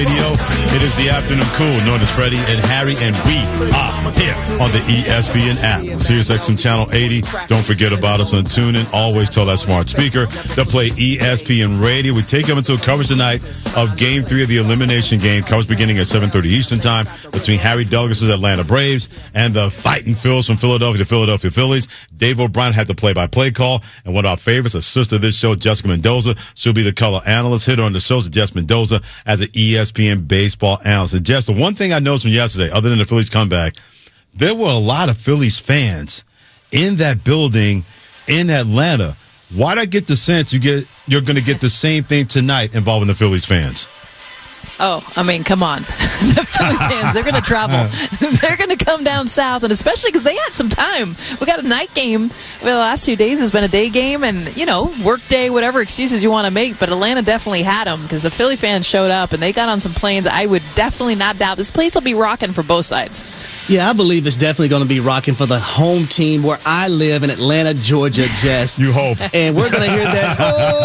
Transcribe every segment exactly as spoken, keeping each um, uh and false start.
Radio. It is the afternoon cool, known as Freddie and Harry, and we are here on the E S P N app. Sirius X M Channel eighty. Don't forget about us on TuneIn. Always tell that smart speaker to play E S P N Radio. We take them into coverage tonight of Game three of the elimination game. Coverage beginning at seven thirty Eastern Time between Harry Douglas' Atlanta Braves and the Fighting Phils from Philadelphia, the Philadelphia Phillies. Dave O'Brien had the play-by-play call, and one of our favorites, a sister of this show, Jessica Mendoza. She'll be the color analyst. Hit her on the shows of Jess Mendoza as an E S P N baseball analyst. And Jess, the one thing I noticed from yesterday, other than the Phillies comeback, there were a lot of Phillies fans in that building in Atlanta. Why do I get the sense you get you're going to get the same thing tonight involving the Phillies fans? Oh, I mean, come on. The Philly fans, they're going to travel. They're going to come down south, and especially because they had some time. We got a night game. For the last two days has been a day game, and, you know, work day, whatever excuses you want to make. But Atlanta definitely had them because the Philly fans showed up, and they got on some planes. I would definitely not doubt this place will be rocking for both sides. Yeah, I believe it's definitely going to be rocking for the home team where I live in Atlanta, Georgia, Jess. You hope. And we're going to hear that,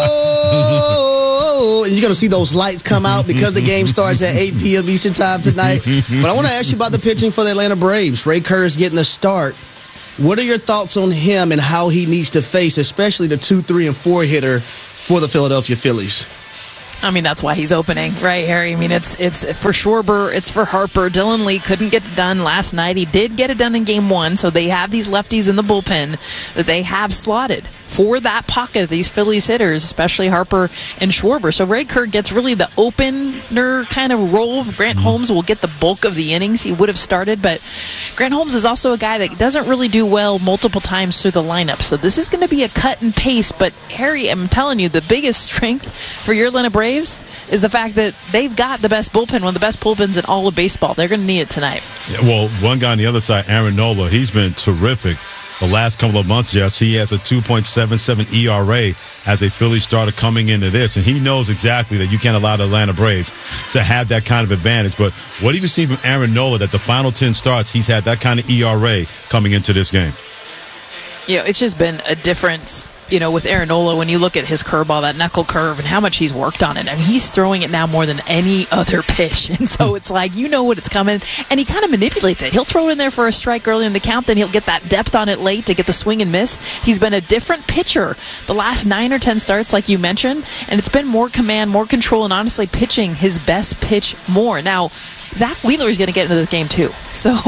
oh, and you're going to see those lights come out because the game starts at eight p.m. Eastern Time tonight. But I want to ask you about the pitching for the Atlanta Braves. Ray Kerr's getting a start. What are your thoughts on him and how he needs to face, especially the two, three, and four hitter for the Philadelphia Phillies? I mean, that's why he's opening, right, Harry? I mean, it's it's for Schwarber, it's for Harper. Dylan Lee couldn't get it done last night. He did get it done in game one, so they have these lefties in the bullpen that they have slotted for that pocket of these Phillies hitters, especially Harper and Schwarber. So Ray Kerr gets really the opener kind of role. Grant Holmes will get the bulk of the innings he would have started, but Grant Holmes is also a guy that doesn't really do well multiple times through the lineup. So this is going to be a cut and paste, but Harry, I'm telling you, the biggest strength for your Atlanta Braves is the fact that they've got the best bullpen, one of the best bullpens in all of baseball. They're going to need it tonight. Yeah, well, one guy on the other side, Aaron Nola, he's been terrific the last couple of months, Jess. He has a two point seven seven E R A as a Philly starter coming into this, and he knows exactly that you can't allow the Atlanta Braves to have that kind of advantage. But what have you seen from Aaron Nola that the final ten starts, he's had that kind of E R A coming into this game? Yeah, it's just been a difference. You know, with Aaron Nola, when you look at his curveball, that knuckle curve, and how much he's worked on it, I mean, he's throwing it now more than any other pitch. And so it's like, you know what it's coming, and he kind of manipulates it. He'll throw it in there for a strike early in the count, then he'll get that depth on it late to get the swing and miss. He's been a different pitcher the last nine or ten starts, like you mentioned, and it's been more command, more control, and honestly pitching his best pitch more. Now, Zach Wheeler is going to get into this game, too. So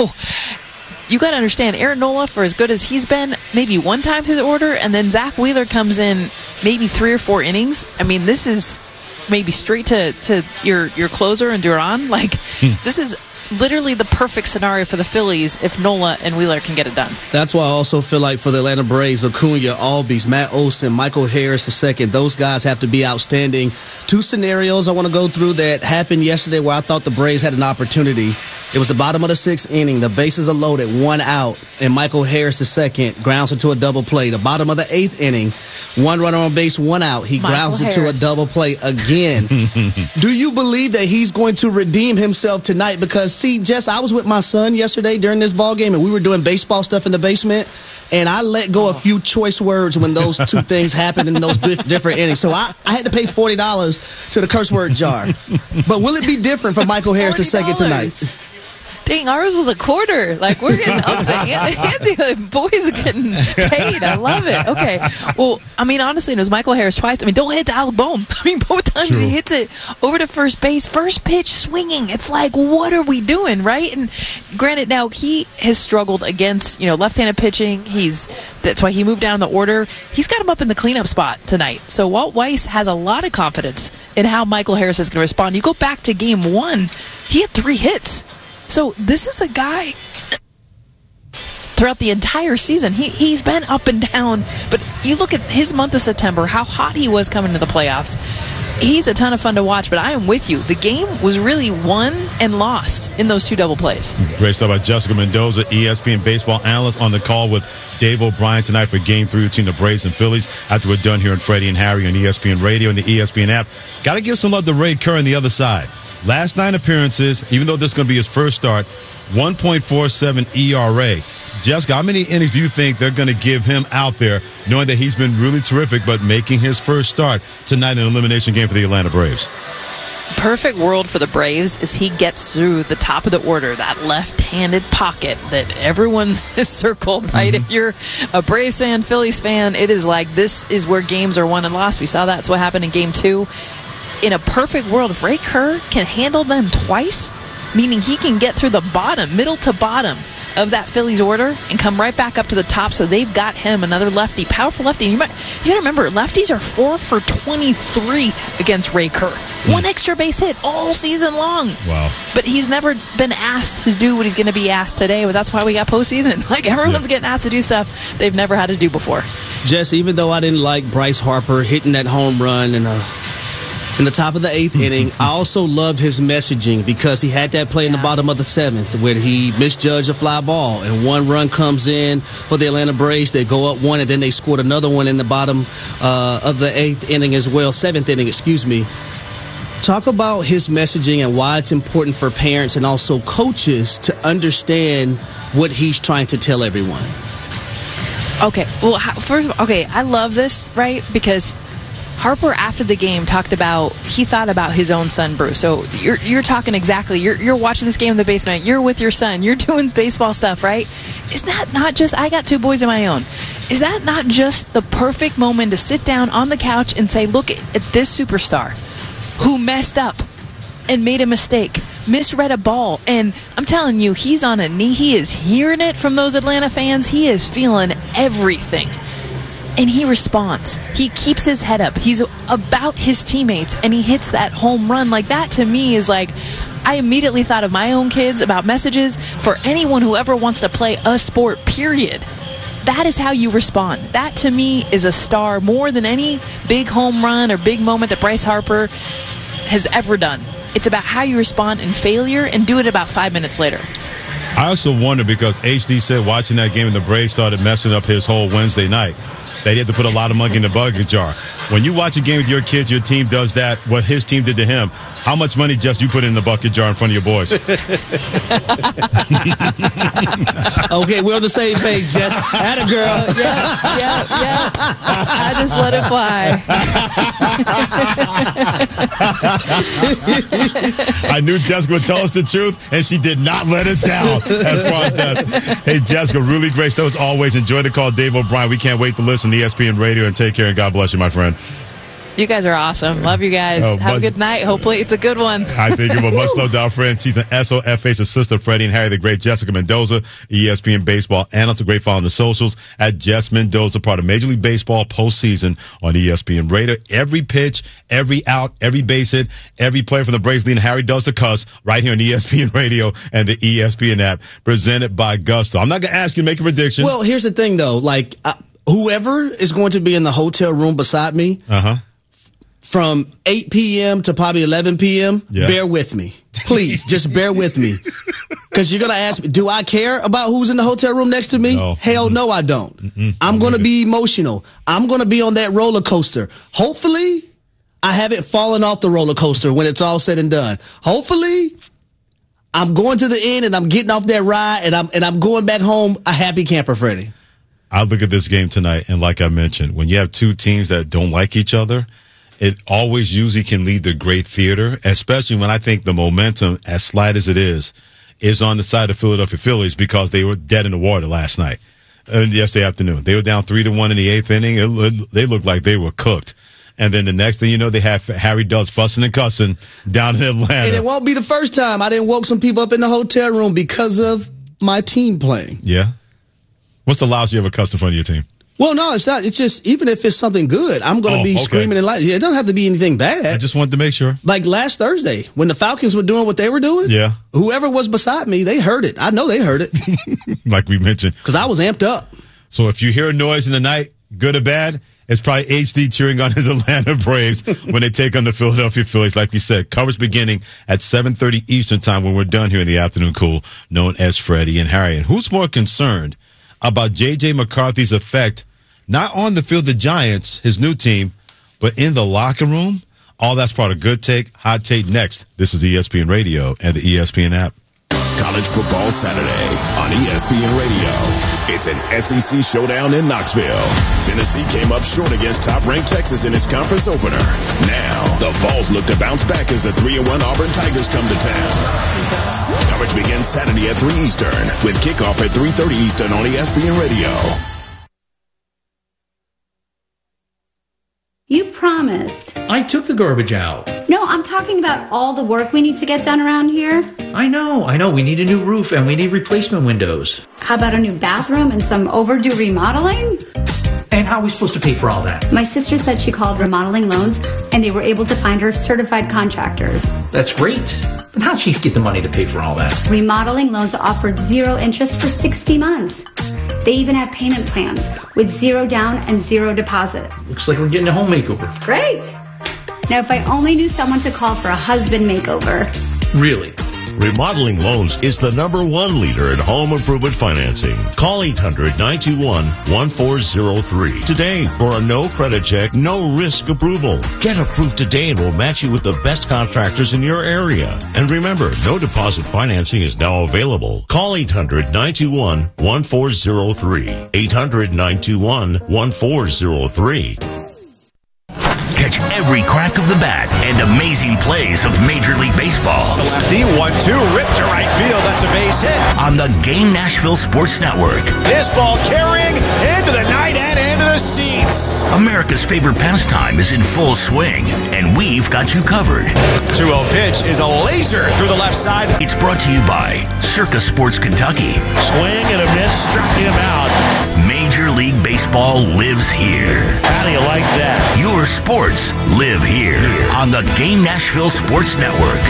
you got to understand, Aaron Nola, for as good as he's been, maybe one time through the order, and then Zach Wheeler comes in maybe three or four innings. I mean, this is maybe straight to, to your, your closer and Duran. Like, hmm. this is literally the perfect scenario for the Phillies if Nola and Wheeler can get it done. That's why I also feel like for the Atlanta Braves, Acuna, Albies, Matt Olson, Michael Harris the second, those guys have to be outstanding. Two scenarios I want to go through that happened yesterday where I thought the Braves had an opportunity. It was the bottom of the sixth inning. The bases are loaded, one out, and Michael Harris the second grounds into a double play. The bottom of the eighth inning, one runner on base, one out. He Michael grounds Harris. into a double play again. Do you believe that he's going to redeem himself tonight? Because, see, Jess, I was with my son yesterday during this ball game, and we were doing baseball stuff in the basement, and I let go a few choice words when those two things happened in those diff- different innings. So I, I had to pay forty dollars to the curse word jar. But will it be different for Michael Harris the second tonight? Dang, ours was a quarter. Like, we're getting up to Andy. The boys are getting paid. I love it. Okay. Well, I mean, honestly, it was Michael Harris twice. I mean, don't hit to Alec Bohm. I mean, both times True. He hits it over to first base. First pitch swinging. It's like, what are we doing, right? And granted, now he has struggled against, you know, left-handed pitching. He's that's why he moved down the order. He's got him up in the cleanup spot tonight. So Walt Weiss has a lot of confidence in how Michael Harris is going to respond. You go back to game one, he had three hits. So this is a guy throughout the entire season. He, he's been up and down. But you look at his month of September, how hot he was coming to the playoffs. He's a ton of fun to watch, but I am with you. The game was really won and lost in those two double plays. Great stuff by Jessica Mendoza, E S P N baseball analyst, on the call with Dave O'Brien tonight for Game three between the Braves and Phillies. After we're done here on Freddie and Harry on E S P N Radio and the E S P N app, got to give some love to Ray Kerr on the other side. Last nine appearances, even though this is going to be his first start, one point four seven E R A. Jessica, how many innings do you think they're going to give him out there, knowing that he's been really terrific, but making his first start tonight in an elimination game for the Atlanta Braves? perfect world for the Braves is he gets through the top of the order, that left-handed pocket that everyone has circled, right? Mm-hmm. If you're a Braves fan, Phillies fan, it is like this is where games are won and lost. We saw that's what happened in game two. In a perfect world, if Ray Kerr can handle them twice, meaning he can get through the bottom, middle to bottom of that Phillies order and come right back up to the top, so they've got him another lefty, powerful lefty. And you might you got to remember, lefties are four for twenty-three against Ray Kerr. Mm. One extra base hit all season long. Wow! But he's never been asked to do what he's going to be asked today. But that's why we got postseason. Like everyone's yeah. getting asked to do stuff they've never had to do before. Jess, even though I didn't like Bryce Harper hitting that home run and uh. in the top of the eighth inning, I also loved his messaging because he had that play in the bottom of the seventh where he misjudged a fly ball and one run comes in for the Atlanta Braves. They go up one and then they scored another one in the bottom uh, of the eighth inning as well, seventh inning, excuse me. Talk about his messaging and why it's important for parents and also coaches to understand what he's trying to tell everyone. Okay, well, first of all, okay, I love this, right, because Harper, after the game, talked about, he thought about his own son, Bruce. So you're you're talking exactly, you're you're watching this game in the basement, you're with your son, you're doing baseball stuff, right? Is that not just, I got two boys of my own, is that not just the perfect moment to sit down on the couch and say, look at, at this superstar who messed up and made a mistake, misread a ball, and I'm telling you, he's on a knee, he is hearing it from those Atlanta fans, he is feeling everything. And he responds. He keeps his head up. He's about his teammates, and he hits that home run. Like, that to me is like, I immediately thought of my own kids, about messages for anyone who ever wants to play a sport, period. That is how you respond. That to me is a star more than any big home run or big moment that Bryce Harper has ever done. It's about how you respond in failure and do it about five minutes later. I also wonder, because H D said watching that game and the Braves started messing up his whole Wednesday night, that he had to put a lot of money in the bucket jar. When you watch a game with your kids, your team does that, what his team did to him, how much money just you put in the bucket jar in front of your boys? Okay, we're on the same page, Jess. Atta girl. Oh, yeah, yeah, yeah. I just let it fly. I knew Jessica would tell us the truth, and she did not let us down as far as that. Hey, Jessica, really great stuff as always. Enjoy the call, Dave O'Brien. We can't wait to listen to E S P N Radio, and take care, and God bless you, my friend. You guys are awesome. Love you guys. Oh, Have a good night. Hopefully it's a good one. I think it will. Much love to our friend. She's an S O F H assistant, Freddie and Harry, the great Jessica Mendoza, E S P N baseball analyst. A great follow on the socials at Jess Mendoza, part of Major League Baseball postseason on E S P N Radio. Every pitch, every out, every base hit, every player from the Braves leading Harry does the cuss right here on E S P N Radio and the E S P N app, presented by Gusto. I'm not going to ask you to make a prediction. Well, here's the thing, though. Like, uh, whoever is going to be in the hotel room beside me, uh-huh. from eight p.m. to probably eleven p.m., yeah. bear with me. Please, just bear with me. Because you're going to ask me, do I care about who's in the hotel room next to me? No. Hell mm-hmm. no, I don't. Mm-hmm. I'm going to be emotional. I'm going to be on that roller coaster. Hopefully, I haven't fallen off the roller coaster when it's all said and done. Hopefully, I'm going to the end and I'm getting off that ride and I'm and I'm going back home a happy camper, Freddie. I look at this game tonight, and like I mentioned, when you have two teams that don't like each other, it always usually can lead to great theater, especially when I think the momentum, as slight as it is, is on the side of Philadelphia Phillies, because they were dead in the water last night, uh, yesterday afternoon. They were down three to one in the eighth inning. It, it, they looked like they were cooked. And then the next thing you know, they have Harry Dubs fussing and cussing down in Atlanta. And it won't be the first time I didn't woke some people up in the hotel room because of my team playing. Yeah. What's the loudest you ever cussed in front of your team? Well, no, it's not. It's just, even if it's something good, I'm going to oh, be okay. screaming and like, yeah, it doesn't have to be anything bad. I just wanted to make sure. Like last Thursday, when the Falcons were doing what they were doing, yeah, whoever was beside me, they heard it. I know they heard it. Like we mentioned. Because I was amped up. So if you hear a noise in the night, good or bad, it's probably H D cheering on his Atlanta Braves when they take on the Philadelphia Phillies. Like we said, coverage beginning at seven thirty Eastern time when we're done here in the afternoon cool, known as Freddie and Harry. And who's more concerned about J J McCarthy's effect, not on the field, the Giants, his new team, but in the locker room? All that's part of Good Take, Hot Take next. This is E S P N Radio and the E S P N app. College Football Saturday on E S P N Radio. It's an S E C showdown in Knoxville. Tennessee came up short against top-ranked Texas in its conference opener. Now, the Vols look to bounce back as the three and one Auburn Tigers come to town. Coverage begins Saturday at three Eastern with kickoff at three thirty Eastern on E S P N Radio. You promised. I took the garbage out. No, I'm talking about all the work we need to get done around here. I know, I know. We need a new roof and we need replacement windows. How about a new bathroom and some overdue remodeling? And how are we supposed to pay for all that? My sister said she called Remodeling Loans and they were able to find her certified contractors. That's great. But how'd she get the money to pay for all that? Remodeling Loans offered zero interest for sixty months. They even have payment plans with zero down and zero deposit. Looks like we're getting a home makeover. Great. Now, if I only knew someone to call for a husband makeover. Really? Remodeling Loans is the number one leader in home improvement financing. Call eight hundred, nine two one, one four zero three today for a no credit check, no risk approval. Get approved today and we'll match you with the best contractors in your area. And remember, no deposit financing is now available. Call eight hundred, nine two one, one four zero three. eight hundred, nine two one, one four zero three. Catch every crack of the bat and amazing plays of Major League Baseball. The lefty, one two, ripped to right field. That's a base hit. On the Game Nashville Sports Network. This ball carrying into the night and into the seats. America's favorite pastime is in full swing, and we've got you covered. two oh pitch is a laser through the left side. It's brought to you by Circus Sports Kentucky. Swing and a miss, struck him out. Major League Baseball lives here. How do you like that? Your sports live here on the Game Nashville Sports Network.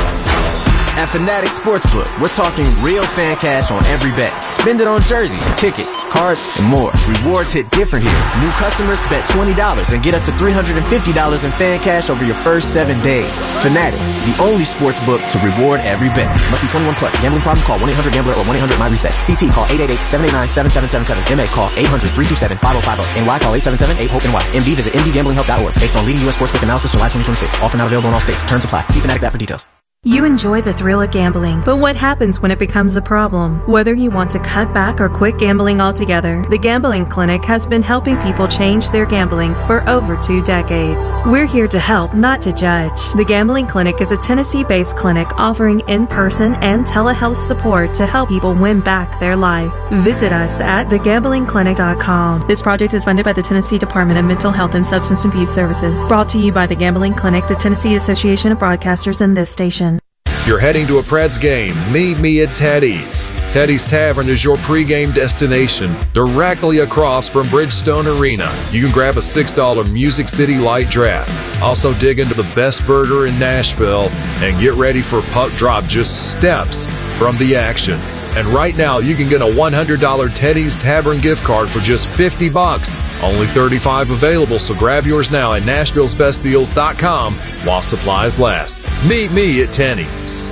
At Fanatics Sportsbook, we're talking real fan cash on every bet. Spend it on jerseys, tickets, cards, and more. Rewards hit different here. New customers bet twenty dollars and get up to three hundred fifty dollars in fan cash over your first seven days. Fanatics, the only sportsbook to reward every bet. Must be twenty-one plus. Gambling problem? Call one eight hundred gambler or one eight hundred my reset. C T call eight eight eight, seven eight nine, seven seven seven seven. M A call eight hundred, three two seven, five oh five oh. N Y call eight seven seven, eight hope N Y. M D visit m d gambling help dot org. Based on leading U S sportsbook analysis July twenty twenty-six. Offer not available in all states. Terms apply. See Fanatics app for details. You enjoy the thrill of gambling, but what happens when it becomes a problem? Whether you want to cut back or quit gambling altogether, the Gambling Clinic has been helping people change their gambling for over two decades. We're here to help, not to judge. The Gambling Clinic is a Tennessee-based clinic offering in-person and telehealth support to help people win back their life. Visit us at the gambling clinic dot com. This project is funded by the Tennessee Department of Mental Health and Substance Abuse Services. Brought to you by the Gambling Clinic, the Tennessee Association of Broadcasters, and this station. You're heading to a Preds game. Meet me at Teddy's. Teddy's Tavern is your pregame destination, directly across from Bridgestone Arena. You can grab a six dollar Music City Light Draft. Also dig into the best burger in Nashville and get ready for puck drop just steps from the action. And right now, you can get a one hundred dollar Teddy's Tavern gift card for just fifty bucks. Only thirty-five available, so grab yours now at Nashville's Best Deals dot com while supplies last. Meet me at Teddy's.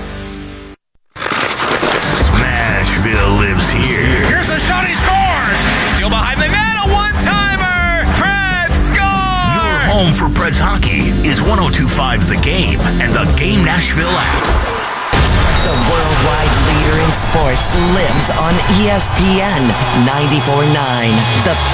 Smashville lives here. Here's a shot, he scores! Still behind the net, a one-timer! Preds score! Your home for Preds hockey is one oh two point five The Game and the Game Nashville app. The worldwide leader in sports lives on E S P N ninety-four point nine. The